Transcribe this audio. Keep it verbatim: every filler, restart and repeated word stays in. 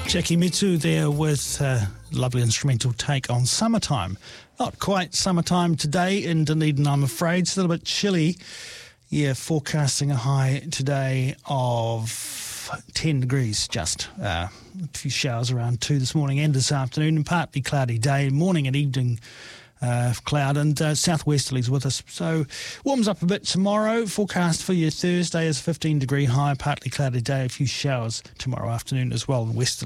Jackie Mitsu there with a lovely instrumental take on summertime. Not quite summertime today in Dunedin, I'm afraid. It's a little bit chilly. Yeah, forecasting a high today of ten degrees just. Uh, a few showers around two this morning and this afternoon, and partly cloudy day, morning and evening uh, cloud, and uh, southwesterlies with us. So warms up a bit tomorrow. Forecast for your Thursday is fifteen degree high, partly cloudy day, a few showers tomorrow afternoon as well, and westerly.